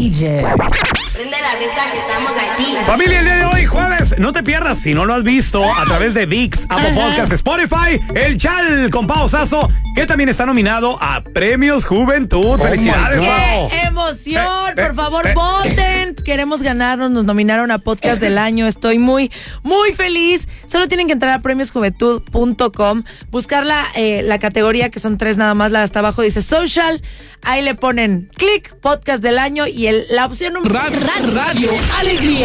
DJ. Prende la fiesta que estamos aquí. Familia, el día de hoy, jueves, no te pierdas, si no lo has visto, a través de ViX, Apple Podcasts, Spotify, El Chal con Pao Sasso, que también está nominado a Premios Juventud. ¡Felicidades, Pao! ¡Qué emoción! Por favor, voten. Queremos ganarnos, nos nominaron a Podcast del Año. Estoy muy, muy feliz. Solo tienen que entrar a premiosjuventud.com, buscar la categoría, que son 3 nada más, la de hasta abajo dice Social. Ahí le ponen clic, Podcast del Año, y la opción Radio Alegría.